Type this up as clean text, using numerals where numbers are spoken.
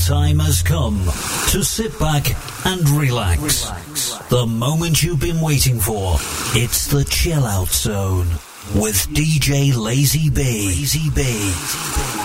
Time has come to sit back and relax. The moment you've been waiting for. It's the Chill Out Zone with DJ Lazy B.